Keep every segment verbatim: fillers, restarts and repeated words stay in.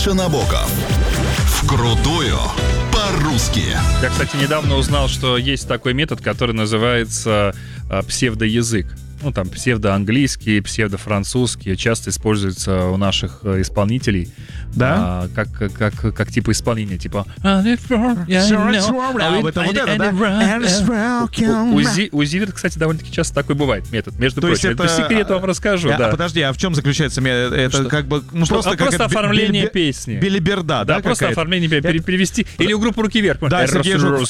Миша Набоков. Вкрутую по-русски. Я, кстати, недавно узнал, что есть такой метод, который называется а, псевдоязык. Ну, там, псевдоанглийский, псевдофранцузский часто используется у наших э, исполнителей. Да? А, как, как, как, как типа исполнения, типа... А, это вот это, да? У, у, Зи, у Зиверт, кстати, довольно-таки часто такой бывает метод. Между То прочим, есть это... это... по секрету вам расскажу, а, да. Подожди, а в чем заключается? Это что? как бы... Ну, Что? просто А как просто это оформление бели- песни. Белиберда, да? Да, просто какая-то? оформление пере- Это- перевести. Или у группы «Руки вверх». Да, Сергей Жуков.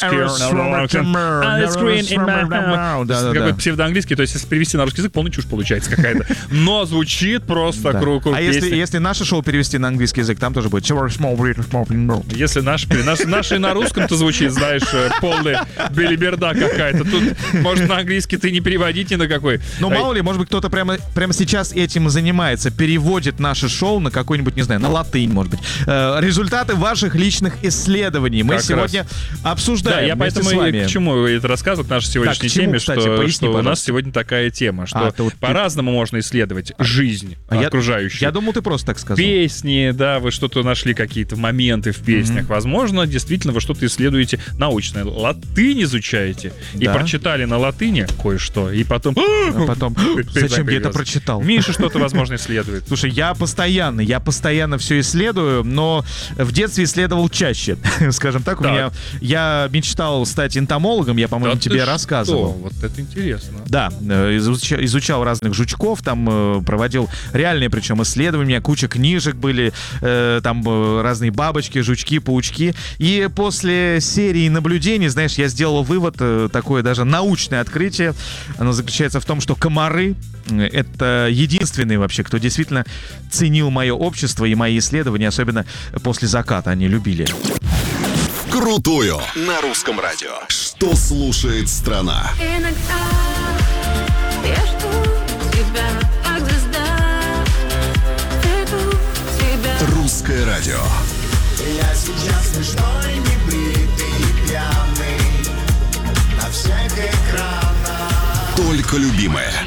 Да, какой псевдоанглийский, то есть если перевести на русский язык, полная чушь получается какая-то. Но звучит просто Да. круто. А если, если наше шоу перевести на английский язык, там тоже будет... Если наш, наш, наши на русском-то звучит, знаешь, полная белиберда какая-то. Тут, может, на английский ты не переводить ни на какой. Ну, мало ли, может быть, кто-то прямо, прямо сейчас этим занимается, переводит наше шоу на какой-нибудь, не знаю, на латынь, может быть. Э, результаты ваших личных исследований мы Как сегодня раз. обсуждаем. Да, я вместе поэтому с вами. и к чему это рассказывал, к нашей сегодняшней Так, к чему, теме, кстати, что, поясни, что у нас пожалуйста. сегодня такая тема, что А, ты вот- по-разному можно исследовать жизнь А я- окружающую. Я думал, ты просто так сказал. Песни, да, вы что-то нашли, какие-то моменты в песнях. Мгм. Возможно, действительно, вы что-то исследуете научное. Латынь изучаете. И Да. прочитали на латыни кое-что. И потом... А потом, Перед зачем вами я это появилось. прочитал? Миша что-то, возможно, исследует. Слушай, я постоянно, я постоянно все исследую, но в детстве исследовал чаще, скажем так. У Так. меня, я мечтал стать энтомологом, я, по-моему, Да ты тебе что? рассказывал. Вот это интересно. Да, э, изуча- изучал разных жучков, там э, проводил реальные, причем, исследования, куча книжек были, э, там э, разные бабочки, жучки, паучки. И после серии наблюдений, знаешь, я сделал вывод, э, такое даже научное открытие. Оно заключается в том, что комары э, — это единственные вообще, кто действительно ценил мое общество и мои исследования, особенно после заката они любили. Вкрутую на русском радио. Что слушает страна? Иногда я жду тебя, как звезда. Иду к тебе. Русское радио. Я сейчас смешной, небритый и пьяный на всех экранах. Только любимое.